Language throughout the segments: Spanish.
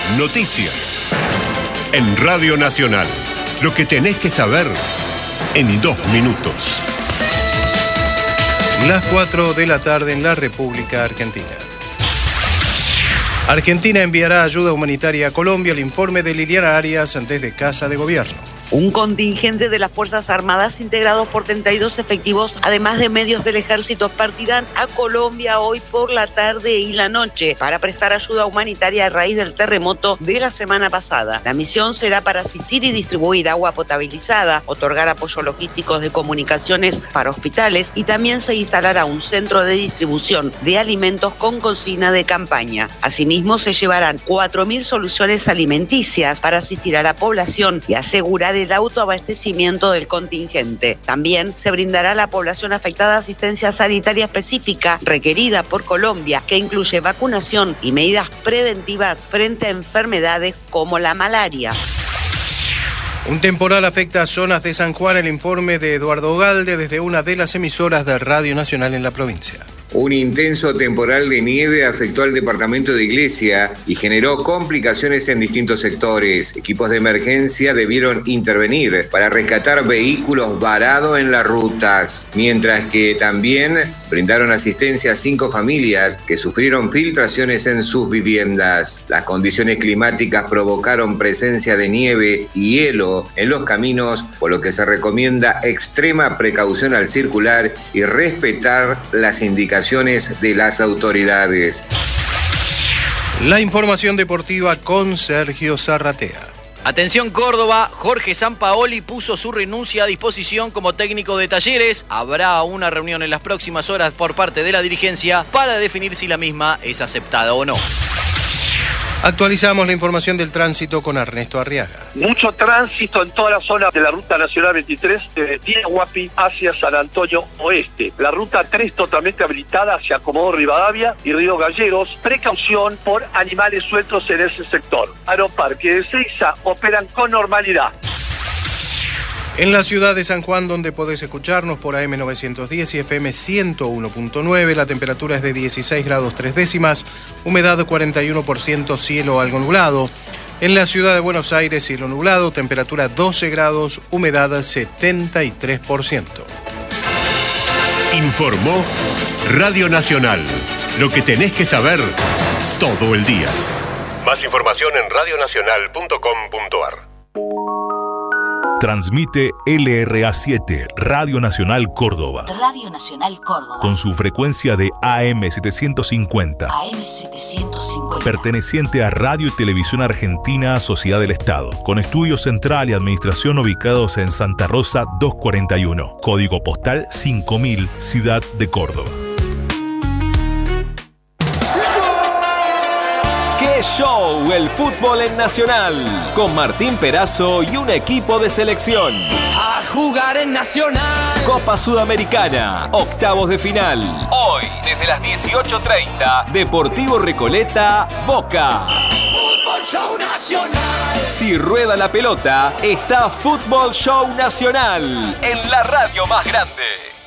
Noticias. En Radio Nacional. Lo que tenés que saber en 2 minutos. Las 4 de la tarde en la República Argentina. Argentina enviará ayuda humanitaria a Colombia. El informe de Liliana Arias desde Casa de Gobierno. Un contingente de las Fuerzas Armadas integrados por 32 efectivos, además de medios del ejército, partirán a Colombia hoy por la tarde y la noche para prestar ayuda humanitaria a raíz del terremoto de la semana pasada. La misión será para asistir y distribuir agua potabilizada, otorgar apoyo logístico de comunicaciones para hospitales y también se instalará un centro de distribución de alimentos con cocina de campaña. Asimismo, se llevarán 4.000 soluciones alimenticias para asistir a la población y asegurar el autoabastecimiento del contingente. También se brindará a la población afectada asistencia sanitaria específica requerida por Colombia, que incluye vacunación y medidas preventivas frente a enfermedades como la malaria. Un temporal afecta a zonas de San Juan. El informe de Eduardo Galde desde una de las emisoras de Radio Nacional en la provincia. Un intenso temporal de nieve afectó al departamento de Iglesia y generó complicaciones en distintos sectores. Equipos de emergencia debieron intervenir para rescatar vehículos varados en las rutas, mientras que también brindaron asistencia a 5 familias que sufrieron filtraciones en sus viviendas. Las condiciones climáticas provocaron presencia de nieve y hielo en los caminos, por lo que se recomienda extrema precaución al circular y respetar las indicaciones de las autoridades. La información deportiva con Sergio Zarratea. Atención Córdoba, Jorge Sampaoli puso su renuncia a disposición como técnico de Talleres. Habrá una reunión en las próximas horas por parte de la dirigencia para definir si la misma es aceptada o no. Actualizamos la información del tránsito con Ernesto Arriaga. Mucho tránsito en toda la zona de la Ruta Nacional 23, desde Tirahuapi hacia San Antonio Oeste. La Ruta 3 totalmente habilitada hacia Comodoro Rivadavia y Río Gallegos. Precaución por animales sueltos en ese sector. Aeroparque de Ezeiza operan con normalidad. En la ciudad de San Juan, donde podés escucharnos por AM 910 y FM 101.9, la temperatura es de 16 grados 3 décimas, humedad 41%, cielo algo nublado. En la ciudad de Buenos Aires, cielo nublado, temperatura 12 grados, humedad 73%. Informó Radio Nacional. Lo que tenés que saber todo el día. Más información en radionacional.com.ar. Transmite LRA7, Radio Nacional Córdoba. Radio Nacional Córdoba. Con su frecuencia de AM750. AM750. Perteneciente a Radio y Televisión Argentina, Sociedad del Estado. Con estudio central y administración ubicados en Santa Rosa 241. Código postal 5000, Ciudad de Córdoba. Show, el fútbol en Nacional, con Martín Perazo y un equipo de selección. A jugar en Nacional. Copa Sudamericana, octavos de final. Hoy, desde las 18:30, Deportivo Recoleta, Boca. Fútbol Show Nacional. Si rueda la pelota, está Fútbol Show Nacional, en la radio más grande.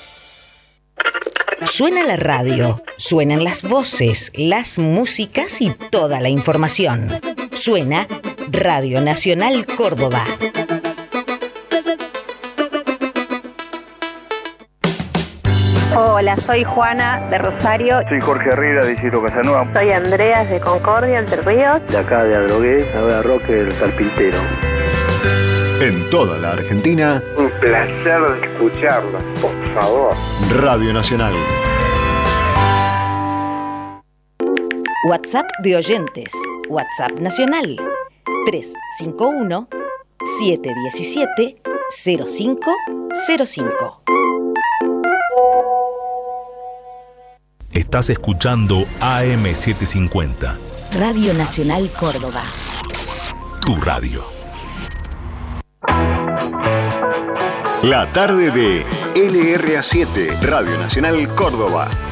Suena la radio, suenan las voces, las músicas y toda la información. Suena Radio Nacional Córdoba. Hola, soy Juana de Rosario. Soy Jorge Herrera de Isidro Casanova. Soy Andreas de Concordia, Entre Ríos. De acá de Adrogué, ahora Roque del Carpintero. En toda la Argentina. Un placer escucharla, por favor. Radio Nacional. WhatsApp de oyentes. WhatsApp nacional. 351-717-0505. Estás escuchando AM750. Radio Nacional Córdoba. Tu radio. La tarde de LRA7, Radio Nacional Córdoba.